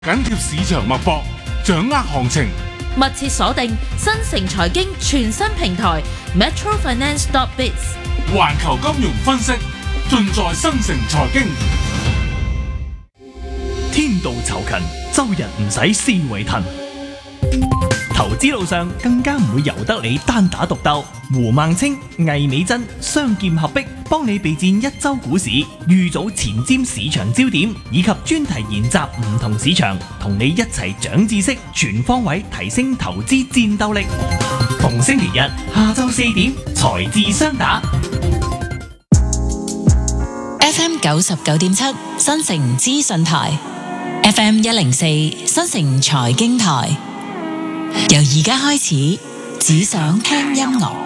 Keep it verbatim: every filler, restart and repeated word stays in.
緊貼市場脈搏，掌握行情， 密切鎖定新城財經全新平台 Metro Finance dot biz， 環球金融分析盡在新城財經。 天道酬勤，周日唔使思維騰。投資路上更加唔會由得你單打獨鬥。胡孟青、魏美珍雙劍合璧，幫你備戰一周股市，預早前瞻市場焦點，以及專題研習唔同市場，同你一齊長知識，全方位提升投資戰鬥力。逢星期日下晝四點，財智雙打。 F M 九十九點七新城資訊台 ，F M 一零四新城財經台。由而家開始，只想聽音樂。